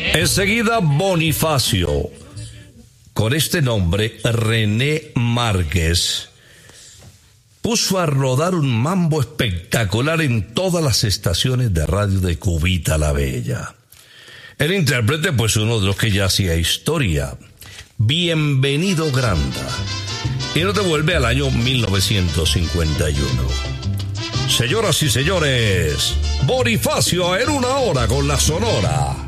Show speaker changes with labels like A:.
A: Enseguida Bonifacio. Con este nombre, René Márquez puso a rodar un mambo espectacular en todas las estaciones de radio de Cubita la Bella. El intérprete, pues uno de los que ya hacía historia, Bienvenido Granda, y nos devuelve al año 1951. Señoras y señores, Bonifacio en una hora con la Sonora.